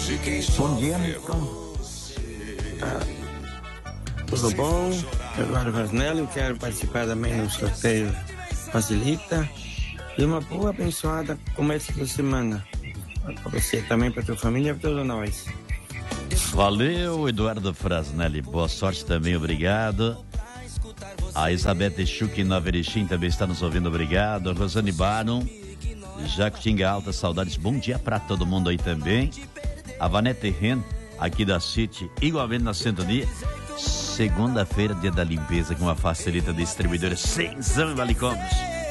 Bom dia, Milton. Tudo bom? Eduardo Rasnelli, eu quero participar também no sorteio Facilita. E uma boa abençoada começo da semana. Para você também, para tua família e para todos nós. Valeu, Eduardo Frasnelli. Boa sorte também, obrigado. A Isabete Schuch em Nova Erechim também está nos ouvindo, obrigado. A Rosane Baron, Jacutinga Alta, saudades. Bom dia para todo mundo aí também. A Vanette Ren, aqui da City, igualmente na sintonia. Segunda-feira, dia da limpeza, com uma Facilita Distribuidora, sem Vale Compras.